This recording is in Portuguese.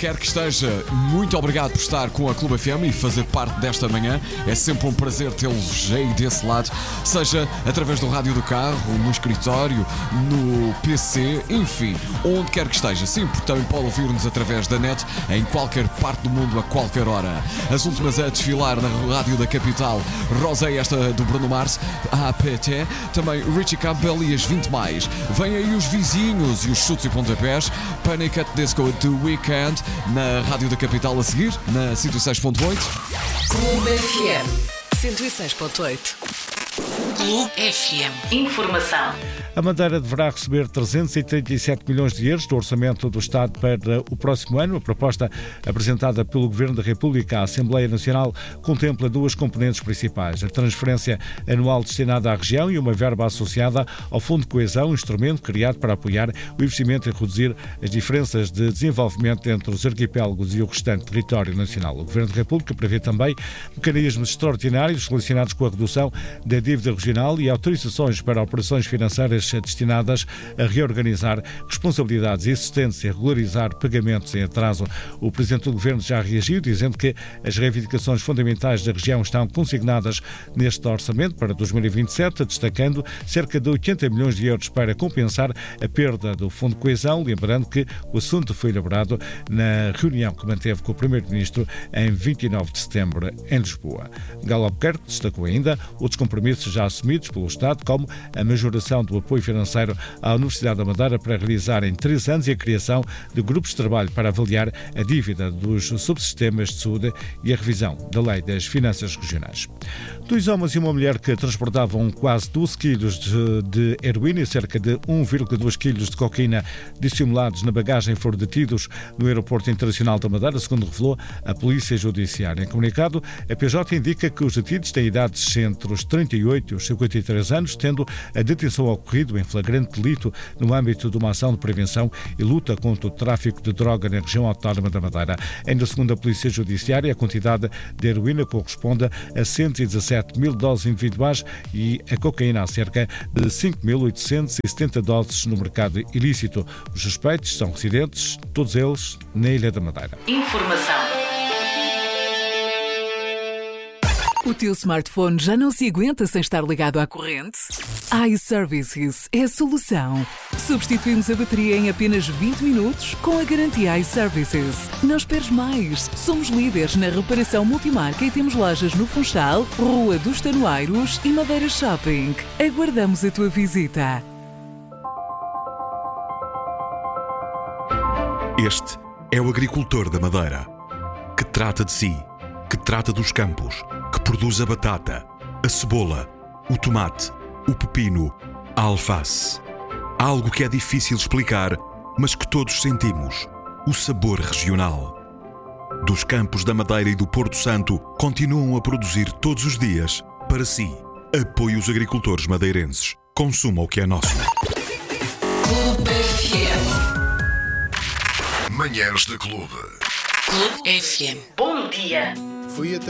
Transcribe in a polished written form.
quer que esteja, muito obrigado por estar com a Clube FM e fazer parte desta manhã. É sempre um prazer tê-los aí desse lado, seja através do rádio do carro, no escritório, no PC, enfim, onde quer que esteja. Sim, porque também pode ouvir-nos através da net em qualquer parte do mundo, a qualquer hora. As últimas a desfilar na rádio da capital, Rosé, esta do Bruno Mars, a APT, também Richie Campbell e as 20 mais. Vêm aí os vizinhos e os chutes e pontapés, Panic! At Disco The Weekend, na rádio da capital a seguir, na 106.8. Clube FM 106.8. Clube FM. Informação. A Madeira deverá receber 337 milhões de euros do Orçamento do Estado para o próximo ano. A proposta apresentada pelo Governo da República à Assembleia Nacional contempla duas componentes principais: a transferência anual destinada à região e uma verba associada ao Fundo de Coesão, instrumento criado para apoiar o investimento e reduzir as diferenças de desenvolvimento entre os arquipélagos e o restante território nacional. O Governo da República prevê também mecanismos extraordinários relacionados com a redução da dívida regional e autorizações para operações financeiras destinadas a reorganizar responsabilidades existentes e regularizar pagamentos em atraso. O Presidente do Governo já reagiu, dizendo que as reivindicações fundamentais da região estão consignadas neste orçamento para 2027, destacando cerca de 80 milhões de euros para compensar a perda do Fundo de Coesão, lembrando que o assunto foi elaborado na reunião que manteve com o Primeiro-Ministro em 29 de setembro em Lisboa. Galo Albuquerque destacou ainda outros compromissos já assumidos pelo Estado, como a majoração do apoio financeiro à Universidade da Madeira para realizar em 3 anos e a criação de grupos de trabalho para avaliar a dívida dos subsistemas de saúde e a revisão da Lei das Finanças Regionais. 2 homens e uma mulher que transportavam quase 12 quilos de heroína e cerca de 1,2 quilos de cocaína dissimulados na bagagem foram detidos no Aeroporto Internacional da Madeira, segundo revelou a Polícia Judiciária. Em comunicado, a PJ indica que os detidos têm idades entre os 38 e os 53 anos, tendo a detenção ocorrido em flagrante delito no âmbito de uma ação de prevenção e luta contra o tráfico de droga na região autónoma da Madeira. Ainda segundo a Polícia Judiciária, a quantidade de heroína corresponde a 117 mil doses individuais e a cocaína a cerca de 5.870 doses no mercado ilícito. Os suspeitos são residentes, todos eles na Ilha da Madeira. Informação. O teu smartphone já não se aguenta sem estar ligado à corrente? iServices é a solução. Substituímos a bateria em apenas 20 minutos com a garantia iServices. Não esperes mais. Somos líderes na reparação multimarca e temos lojas no Funchal, Rua dos Tanoeiros e Madeira Shopping. Aguardamos a tua visita. Este é o agricultor da Madeira, que trata de si, que trata dos campos, que produz a batata, a cebola, o tomate, o pepino, a alface. Algo que é difícil explicar, mas que todos sentimos: o sabor regional. Dos campos da Madeira e do Porto Santo, continuam a produzir todos os dias para si. Apoie os agricultores madeirenses. Consuma o que é nosso. Clube FM. Manhãs da Clube. Clube FM. Bom dia. Fui até